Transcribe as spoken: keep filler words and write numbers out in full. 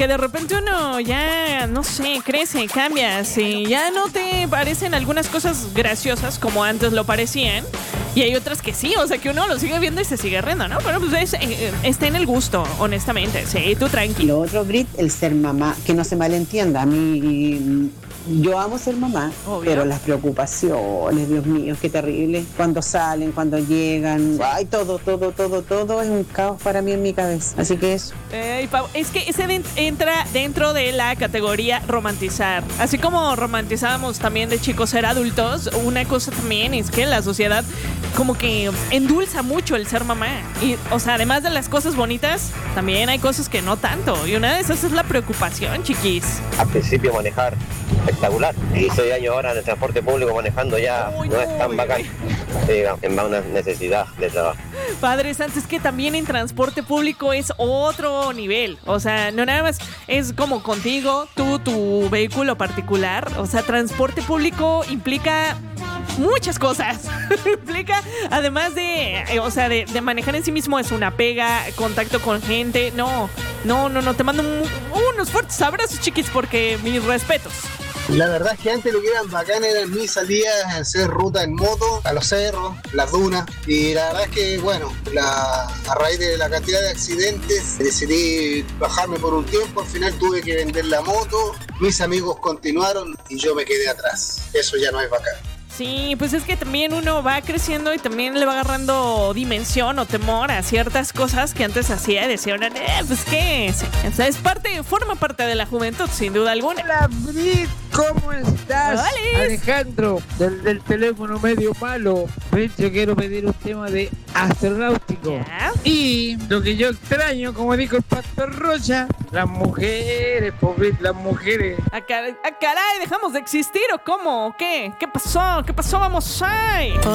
que de repente uno ya, no sé, crece, cambias y ya no te parecen algunas cosas graciosas como antes lo parecían. Y hay otras que sí, o sea, que uno lo sigue viendo y se sigue riendo, ¿no? Pero pues es, eh, está en el gusto, honestamente. Sí, tú tranquilo. Lo otro, Brit, el ser mamá, que no se malentienda. A mí, yo amo ser mamá, obvio, pero las preocupaciones, Dios mío, qué terrible. Cuando salen, cuando llegan, sí. Ay, todo, todo, todo, todo es un caos para mí en mi cabeza. Así que eso. Eh, es que ese de- entra dentro de la categoría romantizar. Así como romantizábamos también de chicos ser adultos, una cosa también es que la sociedad como que endulza mucho el ser mamá. Y, o sea, además de las cosas bonitas, también hay cosas que no tanto. Y una de esas es la preocupación, chiquis. Al principio manejar espectacular. dieciséis años ahora en el transporte público manejando ya Uy, no, no, es tan uy, bacán. uy. Sí, es más una necesidad de trabajo. Padre Santo, es que también en transporte público es otro nivel. O sea, no nada más es como contigo, tú, tu vehículo particular. O sea, transporte público implica muchas cosas. Implica, además de, eh, o sea, de, de manejar en sí mismo es una pega, contacto con gente. No, no, no, no. Te mando un- unos fuertes abrazos, chiquis, porque mis respetos. La verdad es que antes lo que eran bacán eran mis salidas a hacer ruta en moto, a los cerros, las dunas. Y la verdad es que, bueno, la, a raíz de la cantidad de accidentes, decidí bajarme por un tiempo. Al final tuve que vender la moto. Mis amigos continuaron y yo me quedé atrás. Eso ya no es bacán. Sí, pues es que también uno va creciendo y también le va agarrando dimensión o temor a ciertas cosas que antes hacía y decía uno, eh, pues qué, sí, o sea, es parte, forma parte de la juventud, sin duda alguna. Hola, Brit, ¿cómo estás? Hola. Alejandro, del, del teléfono medio malo. Brit, yo quiero pedir un tema de astronáutico. ¿Ya? Y lo que yo extraño, como dijo el Pastor Rocha, las mujeres, pues, Brit, las mujeres. ¿A, car- a caray, dejamos de existir o cómo? ¿O qué? ¿Qué pasó? ¿Qué pasó? Vamos, ay.